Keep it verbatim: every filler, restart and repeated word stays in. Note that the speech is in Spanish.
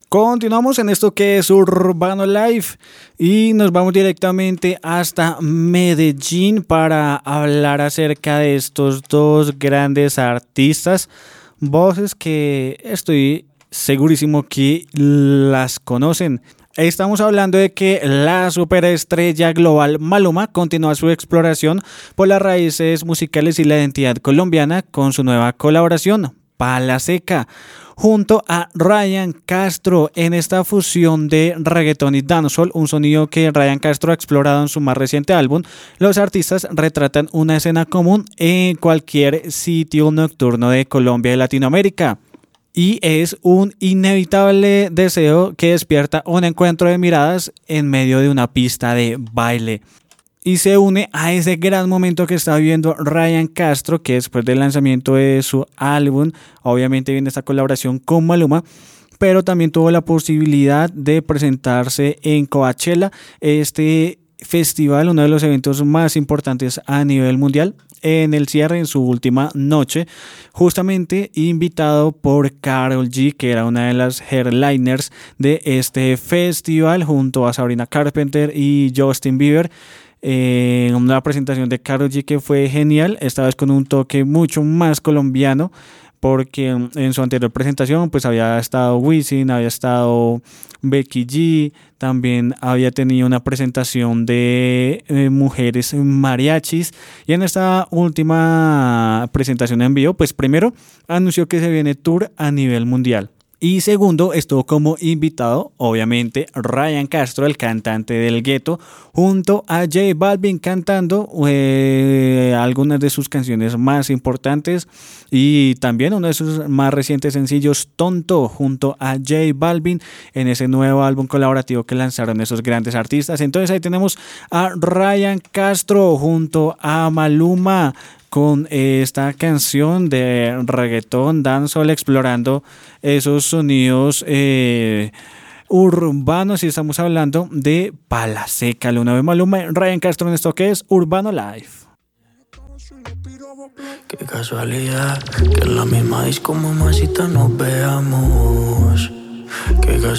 Continuamos en esto que es Urbano Life y nos vamos directamente hasta Medellín para hablar acerca de estos dos grandes artistas, voces que estoy segurísimo que las conocen. Estamos hablando de que la superestrella global Maluma continúa su exploración por las raíces musicales y la identidad colombiana con su nueva colaboración, Pala Seca, junto a Ryan Castro en esta fusión de reggaetón y dancehall, un sonido que Ryan Castro ha explorado en su más reciente álbum. Los artistas retratan una escena común en cualquier sitio nocturno de Colombia y Latinoamérica. Y es un inevitable deseo que despierta un encuentro de miradas en medio de una pista de baile. Y se une a ese gran momento que está viviendo Ryan Castro, que después del lanzamiento de su álbum, obviamente viene esta colaboración con Maluma, pero también tuvo la posibilidad de presentarse en Coachella, este festival, uno de los eventos más importantes a nivel mundial, en el cierre, en su última noche, justamente invitado por Karol G, que era una de las headliners de este festival, junto a Sabrina Carpenter y Justin Bieber. Eh, una presentación de Karol G que fue genial, esta vez con un toque mucho más colombiano, porque en su anterior presentación pues había estado Wisin, había estado Becky G, también había tenido una presentación de eh, mujeres mariachis, y en esta última presentación en vivo pues primero anunció que se viene tour a nivel mundial. Y segundo, estuvo como invitado, obviamente, Ryan Castro, el cantante del Gueto, junto a J Balvin cantando eh, algunas de sus canciones más importantes y también uno de sus más recientes sencillos, Tonto, junto a J Balvin en ese nuevo álbum colaborativo que lanzaron esos grandes artistas. Entonces ahí tenemos a Ryan Castro junto a Maluma con esta canción de reggaetón, dancehall, explorando esos sonidos eh, urbanos, y estamos hablando de Pala Seca, la una de Maluma, Ryan Castro en esto que es Urbano Life. Qué casualidad que en la misma disco, mamacita, nos veamos. Qué casualidad.